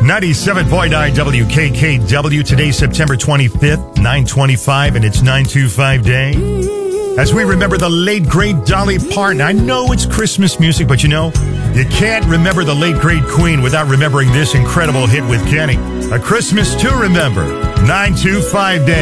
97.9 WKKW. Today's September 25th, 9:25, and it's 925 Day. As we remember the late, great Dolly Parton. I know it's Christmas music, but you can't remember the late, great Queen without remembering this incredible hit with Kenny. A Christmas to Remember, 925 Day.